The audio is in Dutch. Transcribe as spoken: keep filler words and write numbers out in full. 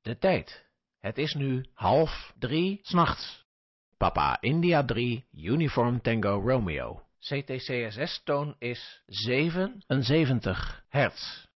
De tijd. Het is nu half drie 's nachts. Papa India drie, Uniform Tango Romeo. C T C S S-toon is zevenenzeventig hertz.